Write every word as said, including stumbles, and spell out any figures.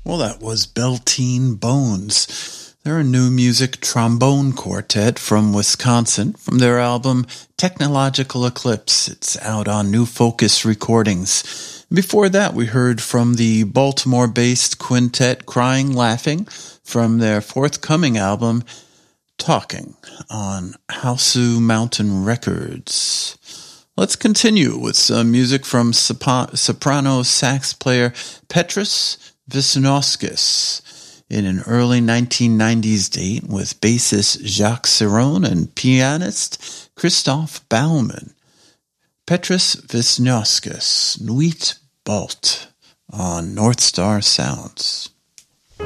Well, that was Beltane Bones. They're a new music trombone quartet from Wisconsin from their album Technological Eclipse. It's out on New Focus Recordings. Before that, we heard from the Baltimore-based quintet Crying Laughing from their forthcoming album Talking on Hausu Mountain Records. Let's continue with some music from soprano sax player Petras Wisniewskis in an early nineteen nineties date with bassist Jacques Cerrone and pianist Christoph Baumann. Petras Wisniewskis, Nuit Balt on North Star Sounds.